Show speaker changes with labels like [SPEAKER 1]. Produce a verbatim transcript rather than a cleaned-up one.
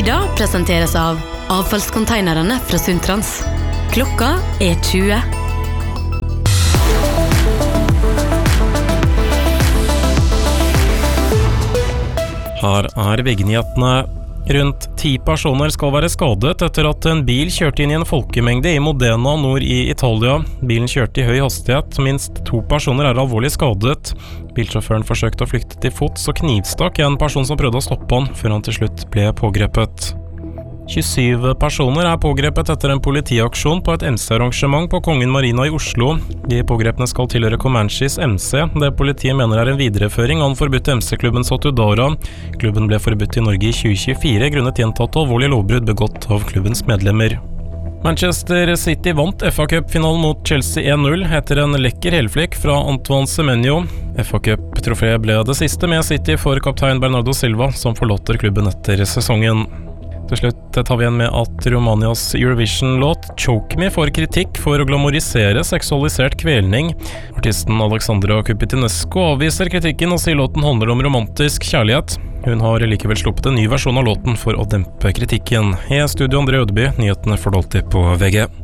[SPEAKER 1] Tida presenteres av avfallskonteinerne fra Suntrans. Klokka er tjue.
[SPEAKER 2] Her er VG-nyhetene. Rundt ti personer skal være skadet etter at en bil kjørte inn i en folkemengde i Modena nord i Italia. Bilen kjørte i høy hastighet, minst to personer er alvorlig skadet. Bilsjåføren forsøkte å flykte til fots og knivstakk en person som prøvde å stoppe han, før han til slutt ble pågrepet. tjuesyv personer er pågrepet etter en politiaksjon på et M C-arrangement på Kongen Marina i Oslo. De pågrepne skal tilhøre Comanches M C, det politiet mener er en videreføring av den forbudte M C-klubben Sotudara. Klubben ble forbudt i Norge i tjue tjuefire grunnet gjentatte alvorlige lovbrudd begått av klubbens medlemmer. Manchester City vant F A Cup-finalen mot Chelsea en null etter en lekker helflikk fra Antoine Semenyo. F A Cup-trofeet ble det siste med City for kaptein Bernardo Silva, som forlåter klubben etter sesongen. Til slutt tar vi igjen med at Romanias Eurovision-låt Choke Me får kritikk for å glamorisere seksualisert kvelning. Artisten Alexandra Kupitinescu avviser kritikken og sier låten handler om romantisk kjærlighet. Hun har likevel sluppet en ny versjon av låten for å dempe kritikken. I studio André Ødeby, nyhetene får du alltid på V G.